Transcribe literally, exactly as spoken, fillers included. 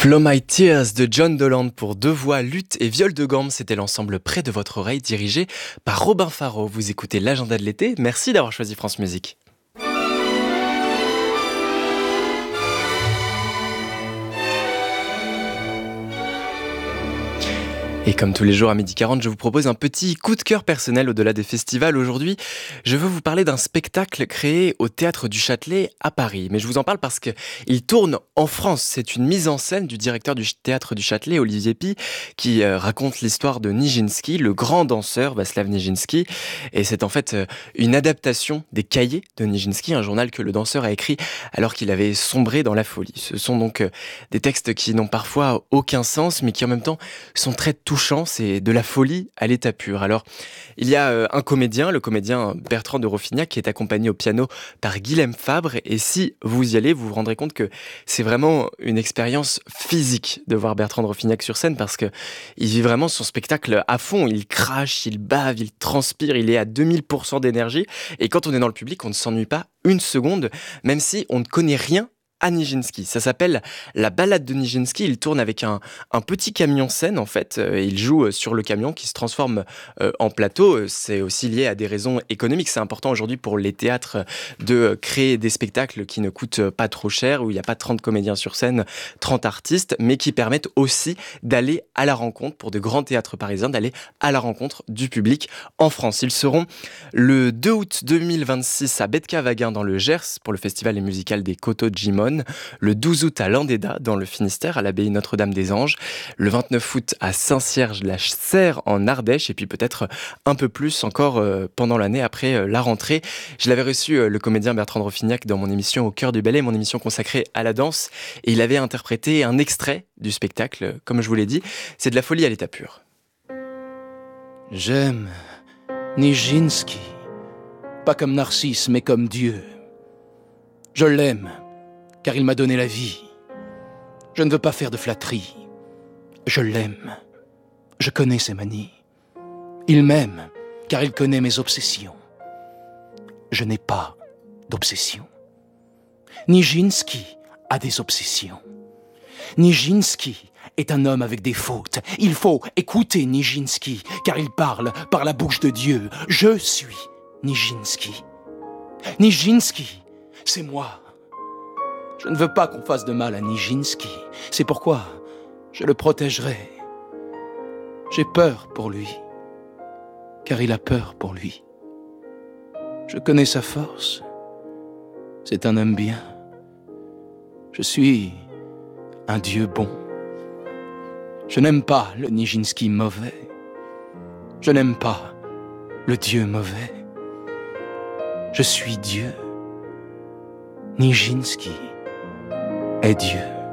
Flow My Tears de John Dolan pour deux voix, luth et viol de gamme, c'était l'ensemble près de votre oreille dirigé par Robin Faro. Vous écoutez l'agenda de l'été, merci d'avoir choisi France Musique. Et comme tous les jours à midi quarante, je vous propose un petit coup de cœur personnel au-delà des festivals. Aujourd'hui, je veux vous parler d'un spectacle créé au Théâtre du Châtelet à Paris. Mais je vous en parle parce qu'il tourne en France. C'est une mise en scène du directeur du Théâtre du Châtelet, Olivier Py, qui euh, raconte l'histoire de Nijinsky, le grand danseur Vaslav Nijinsky. Et c'est en fait euh, une adaptation des cahiers de Nijinsky, un journal que le danseur a écrit alors qu'il avait sombré dans la folie. Ce sont donc euh, des textes qui n'ont parfois aucun sens, mais qui en même temps sont très touchants. C'est de la folie à l'état pur. Alors, il y a euh, un comédien, le comédien Bertrand de Roffignac, qui est accompagné au piano par Guilhem Fabre. Et si vous y allez, vous vous rendrez compte que c'est vraiment une expérience physique de voir Bertrand de Roffignac sur scène, parce que il vit vraiment son spectacle à fond. Il crache, il bave, il transpire, il est à deux mille pour cent d'énergie. Et quand on est dans le public, on ne s'ennuie pas une seconde, même si on ne connaît rien à Nijinsky. Ça s'appelle La Ballade de Nijinsky. Il tourne avec un, un petit camion scène, en fait. Euh, il joue sur le camion qui se transforme euh, en plateau. C'est aussi lié à des raisons économiques. C'est important aujourd'hui pour les théâtres de créer des spectacles qui ne coûtent pas trop cher, où il n'y a pas trente comédiens sur scène, trente artistes, mais qui permettent aussi d'aller à la rencontre, pour de grands théâtres parisiens, d'aller à la rencontre du public en France. Ils seront le deux août deux mille vingt-six à Betcavaguen dans le Gers pour le festival musical des Coteaux de Gimone, le douze août à Landéda dans le Finistère à l'abbaye Notre-Dame-des-Anges, le vingt-neuf août à Saint-Cierge-la-Serre en Ardèche, et puis peut-être un peu plus encore euh, pendant l'année après euh, la rentrée. Je l'avais reçu, euh, le comédien Bertrand de Roffignac, dans mon émission Au cœur du ballet, mon émission consacrée à la danse, et il avait interprété un extrait du spectacle, comme je vous l'ai dit. C'est de la folie à l'état pur. J'aime Nijinsky, pas comme Narcisse, mais comme Dieu. Je l'aime, car il m'a donné la vie. Je ne veux pas faire de flatterie. Je l'aime. Je connais ses manies. Il m'aime, car il connaît mes obsessions. Je n'ai pas d'obsession. Nijinsky a des obsessions. Nijinsky est un homme avec des fautes. Il faut écouter Nijinsky, car il parle par la bouche de Dieu. Je suis Nijinsky. Nijinsky, c'est moi. Je ne veux pas qu'on fasse de mal à Nijinsky. C'est pourquoi je le protégerai. J'ai peur pour lui, car il a peur pour lui. Je connais sa force. C'est un homme bien. Je suis un Dieu bon. Je n'aime pas le Nijinsky mauvais. Je n'aime pas le Dieu mauvais. Je suis Dieu. Nijinsky est Dieu.